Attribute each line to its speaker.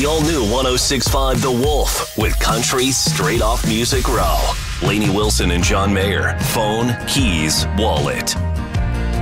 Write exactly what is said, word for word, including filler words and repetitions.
Speaker 1: the all-new one oh six point five The Wolf with country straight off Music Row. Lainey Wilson and John Mayer. Phone, keys, wallet.